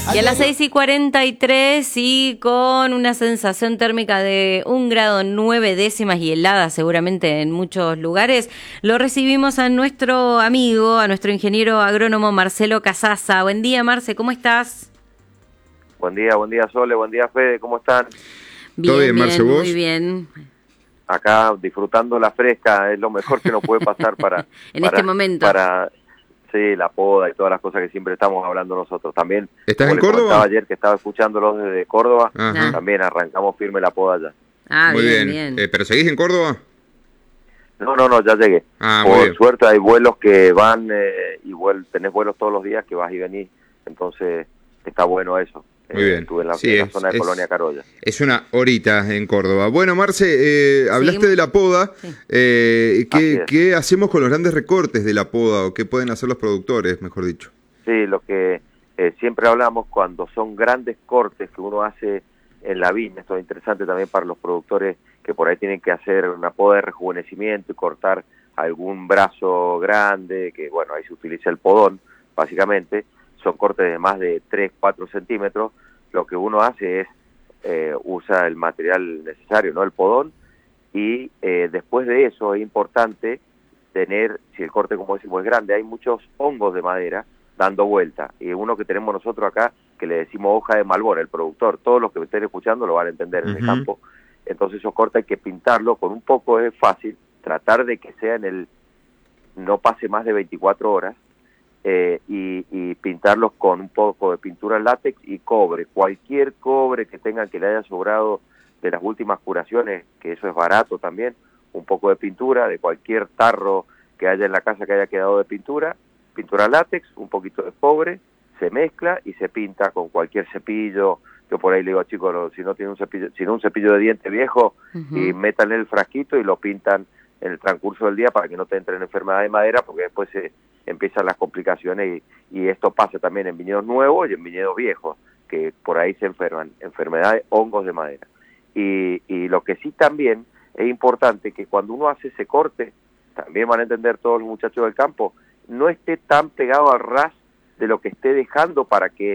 Y a las 6:43 y con una sensación térmica de 1,9 grados y helada seguramente en muchos lugares, lo recibimos a nuestro amigo, a nuestro ingeniero agrónomo Marcelo Casasa. Buen día, Marce, ¿cómo estás? Buen día Sole, buen día Fede, ¿cómo están? Bien, ¿Todo bien, Marce, vos? muy bien. Acá disfrutando la fresca, es lo mejor que nos puede pasar para este momento. Sí, la poda y todas las cosas que siempre estamos hablando nosotros. También, ¿estás como en les Córdoba? comentaba ayer que estaba escuchándolos desde Córdoba, Ajá. también arrancamos firme la poda ya. Muy bien. ¿Pero seguís en Córdoba? No, ya llegué. Muy Por bien. suerte hay vuelos que van, tenés vuelos todos los días que vas y venís, entonces está bueno eso. Muy bien. Estuve en la, Sí, en la zona de Colonia Carolla. Es una horita en Córdoba. Bueno, Marce, hablaste de la poda. Sí. ¿Qué hacemos con los grandes recortes de la poda o qué pueden hacer los productores, mejor dicho? Sí, lo que siempre hablamos cuando son grandes cortes que uno hace en la viña, esto es interesante también para los productores que por ahí tienen que hacer una poda de rejuvenecimiento y cortar algún brazo grande, que bueno, ahí se utiliza el podón, básicamente, son cortes de más de 3-4 centímetros, lo que uno hace es usa el material necesario, ¿no? El podón, y después de eso es importante tener, si el corte como decimos es grande, hay muchos hongos de madera dando vuelta, y uno que tenemos nosotros acá, que le decimos hoja de malbón, el productor, todos los que me estén escuchando lo van a entender en el campo, entonces esos cortes hay que pintarlo con un poco, es fácil, tratar de que sea no pase más de 24 horas, y pintarlos con un poco de pintura látex y cobre, cualquier cobre que tengan que le haya sobrado de las últimas curaciones, que eso es barato también, un poco de pintura, de cualquier tarro que haya en la casa que haya quedado de pintura látex, un poquito de cobre, se mezcla y se pinta con cualquier cepillo. Yo por ahí le digo, chicos, si no tiene un cepillo de diente viejo, y métanle el frasquito y lo pintan en el transcurso del día para que no te entren enfermedades de madera, porque después empiezan las complicaciones y esto pasa también en viñedos nuevos y en viñedos viejos, que por ahí se enferman, enfermedades, hongos de madera. Y lo que sí también es importante que cuando uno hace ese corte, también van a entender todos los muchachos del campo, no esté tan pegado al ras de lo que esté dejando para que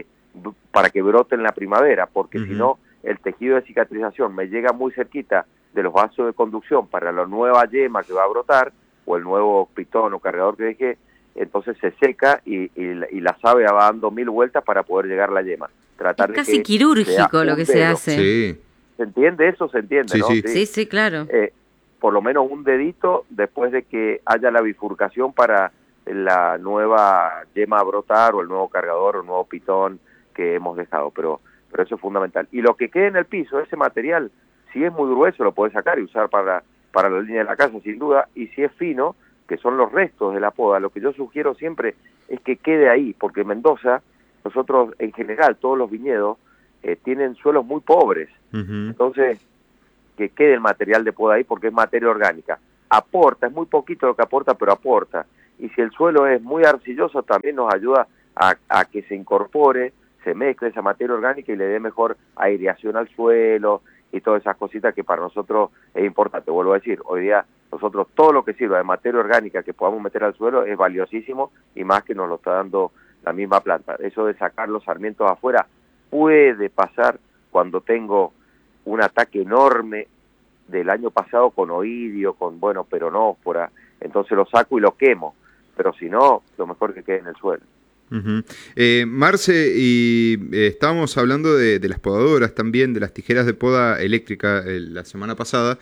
brote en la primavera, porque si no, el tejido de cicatrización me llega muy cerquita de los vasos de conducción para la nueva yema que va a brotar, o el nuevo pitón o cargador que dejé, entonces se seca y la savia va dando 1000 vueltas para poder llegar a la yema. Tratar es casi de que quirúrgico lo que se hace. Sí. ¿Se entiende eso? ¿Se entiende, sí, no? Sí. Sí, claro. Por lo menos un dedito después de que haya la bifurcación para la nueva yema a brotar, o el nuevo cargador o el nuevo pitón que hemos dejado, pero eso es fundamental. Y lo que quede en el piso, ese material, si es muy grueso lo podés sacar y usar para la línea de la casa sin duda, y si es fino, que son los restos de la poda, lo que yo sugiero siempre es que quede ahí, porque en Mendoza, nosotros en general, todos los viñedos tienen suelos muy pobres, entonces que quede el material de poda ahí porque es materia orgánica, aporta, es muy poquito lo que aporta, pero aporta, y si el suelo es muy arcilloso también nos ayuda a que se incorpore, se mezcle esa materia orgánica y le dé mejor aireación al suelo y todas esas cositas que para nosotros es importante. Vuelvo a decir, hoy día nosotros todo lo que sirva de materia orgánica que podamos meter al suelo es valiosísimo, y más que nos lo está dando la misma planta. Eso de sacar los sarmientos afuera puede pasar cuando tengo un ataque enorme del año pasado con oidio, con peronóspora, entonces lo saco y lo quemo, pero si no, lo mejor que quede en el suelo. Marce, y estábamos hablando de las podadoras también, de las tijeras de poda eléctrica la semana pasada,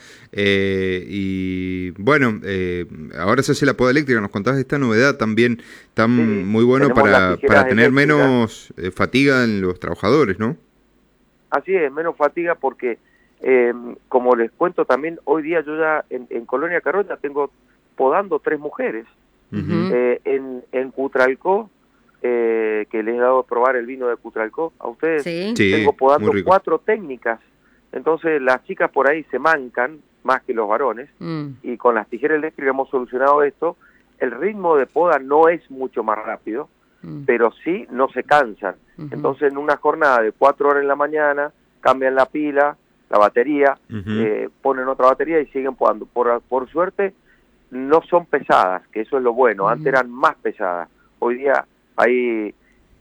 y bueno, ahora se hace la poda eléctrica, nos contabas de esta novedad también, tan muy bueno para tener menos fatiga en los trabajadores, ¿no? Así es, menos fatiga porque, como les cuento también, hoy día yo ya en Colonia Carolla tengo podando 3 mujeres, en Cutralcó, que les he dado a probar el vino de Cutralcó a ustedes, tengo podando 4 técnicas, entonces las chicas por ahí se mancan más que los varones, y con las tijeras eléctricas hemos solucionado esto. El ritmo de poda no es mucho más rápido, pero sí no se cansan, entonces en una jornada de 4 horas en la mañana cambian la pila, la batería, ponen otra batería y siguen podando. Por suerte no son pesadas, que eso es lo bueno, antes eran más pesadas, hoy día hay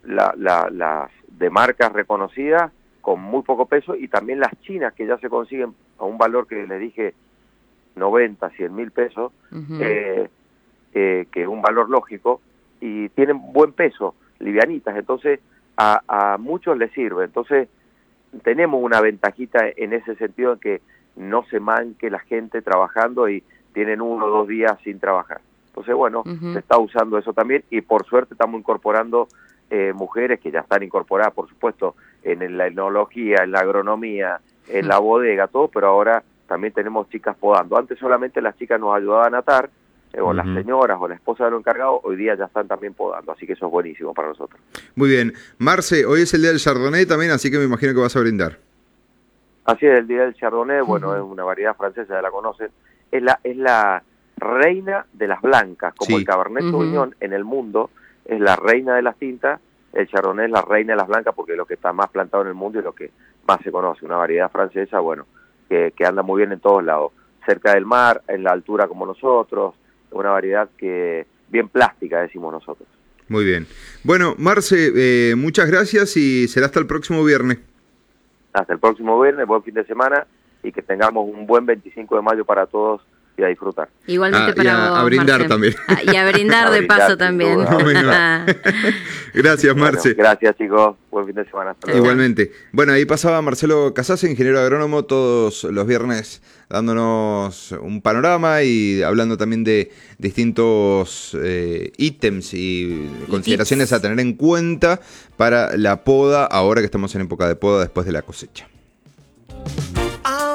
las de marcas reconocidas con muy poco peso, y también las chinas que ya se consiguen a un valor que les dije 90, 100 mil pesos, que es un valor lógico, y tienen buen peso, livianitas, entonces a muchos les sirve. Entonces tenemos una ventajita en ese sentido, en que no se manque la gente trabajando y tienen 1 o 2 días sin trabajar. Entonces, bueno, se está usando eso también, y por suerte estamos incorporando mujeres que ya están incorporadas, por supuesto, en la enología, en la agronomía, en la bodega, todo, pero ahora también tenemos chicas podando. Antes solamente las chicas nos ayudaban a atar, o las señoras o la esposa de los encargados, hoy día ya están también podando, así que eso es buenísimo para nosotros. Muy bien. Marce, hoy es el día del Chardonnay también, así que me imagino que vas a brindar. Así es, el día del Chardonnay, bueno, es una variedad francesa, ya la conocen, es la reina de las blancas, como el Cabernet Sauvignon en el mundo es la reina de las tintas, el Chardonnay es la reina de las blancas porque es lo que está más plantado en el mundo y lo que más se conoce, una variedad francesa, bueno, que anda muy bien en todos lados, cerca del mar, en la altura como nosotros, una variedad que bien plástica, decimos nosotros. Muy bien. Bueno, Marce, muchas gracias y será hasta el próximo viernes. Hasta el próximo viernes, buen fin de semana, y que tengamos un buen 25 de mayo para todos y a disfrutar. Igualmente para vos, a brindar Marce. también. Y a brindar de paso también. Gracias, Marce. Bueno, gracias, chicos. Buen fin de semana. Hasta luego. Igualmente. Bueno, ahí pasaba Marcelo Casase, ingeniero agrónomo, todos los viernes dándonos un panorama y hablando también de distintos ítems y consideraciones a tener en cuenta para la poda, ahora que estamos en época de poda después de la cosecha.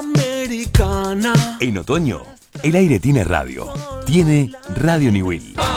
En otoño, el aire tiene radio. Tiene Radio Niwil.